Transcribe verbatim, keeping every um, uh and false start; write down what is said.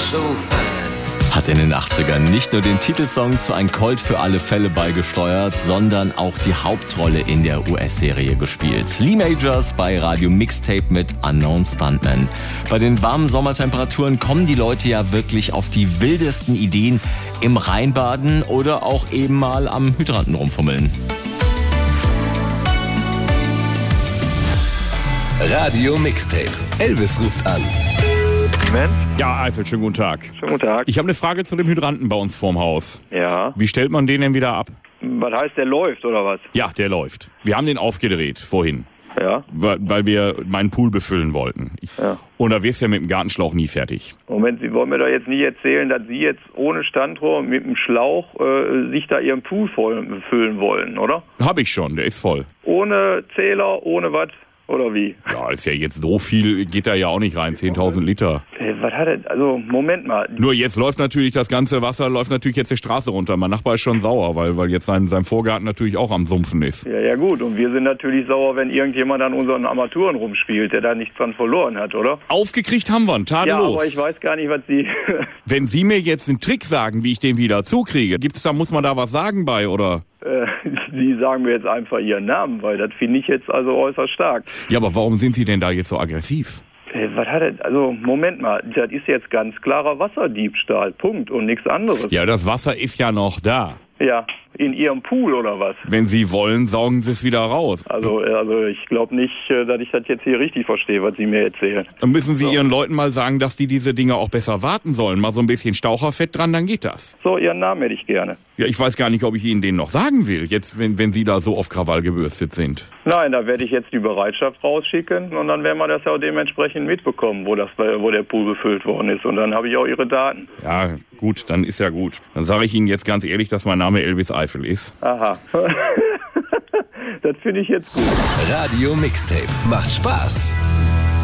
so fine. Hat in den achtzigern nicht nur den Titelsong zu Ein Colt für alle Fälle beigesteuert, sondern auch die Hauptrolle in der U S-Serie gespielt. Lee Majors bei Radio Mixtape mit Unknown Stuntman. Bei den warmen Sommertemperaturen kommen die Leute ja wirklich auf die wildesten Ideen im Rheinbaden oder auch eben mal am Hydranten rumfummeln. Radio Mixtape. Elvis ruft an. Ja, Eifel, schönen guten Tag. Schönen guten Tag. Ich habe eine Frage zu dem Hydranten bei uns vorm Haus. Ja. Wie stellt man den denn wieder ab? Was heißt, der läuft oder was? Ja, der läuft. Wir haben den aufgedreht vorhin, Ja. weil weil wir meinen Pool befüllen wollten. Ich, Ja. Und da wirst du ja mit dem Gartenschlauch nie fertig. Moment, Sie wollen mir doch jetzt nicht erzählen, dass Sie jetzt ohne Standrohr mit dem Schlauch äh, sich da Ihren Pool voll füllen wollen, oder? Hab ich schon, der ist voll. Ohne Zähler, ohne was? Oder wie? Ja, ist ja jetzt so viel, geht da ja auch nicht rein, zehntausend Liter. Äh, was hat er, also Moment mal. Nur jetzt läuft natürlich das ganze Wasser, läuft natürlich jetzt die Straße runter. Mein Nachbar ist schon sauer, weil, weil jetzt sein, sein Vorgarten natürlich auch am Sumpfen ist. Ja, ja gut, und wir sind natürlich sauer, wenn irgendjemand an unseren Armaturen rumspielt, der da nichts dran verloren hat, oder? Aufgekriegt haben wir ihn, Ja, tadellos. aber ich weiß gar nicht, was Sie... Wenn Sie mir jetzt einen Trick sagen, wie ich den wieder zukriege, gibt's da, muss man da was sagen bei, oder? Äh, Sie sagen mir jetzt einfach Ihren Namen, weil das finde ich jetzt also äußerst stark. Ja, aber warum sind Sie denn da jetzt so aggressiv? Äh, was hat er, also Moment mal, das ist jetzt ganz klarer Wasserdiebstahl, Punkt, und nichts anderes. Ja, das Wasser ist ja noch da. Ja, in Ihrem Pool oder was? Wenn Sie wollen, saugen Sie es wieder raus. Also, äh, also ich glaube nicht, äh, dass ich das jetzt hier richtig verstehe, was Sie mir erzählen. Dann müssen Sie So. Ihren Leuten mal sagen, dass die diese Dinge auch besser warten sollen. Mal so ein bisschen Staucherfett dran, dann geht das. So, Ihren Namen hätte ich gerne. Ja, ich weiß gar nicht, ob ich Ihnen den noch sagen will, jetzt wenn, wenn Sie da so auf Krawall gebürstet sind. Nein, da werde ich jetzt die Bereitschaft rausschicken und dann werden wir das ja auch dementsprechend mitbekommen, wo, das, wo der Pool befüllt worden ist. Und dann habe ich auch Ihre Daten. Ja, gut, dann ist ja gut. Dann sage ich Ihnen jetzt ganz ehrlich, dass mein Name Elvis Eifel ist. Aha. Das finde ich jetzt gut. Radio Mixtape. Macht Spaß.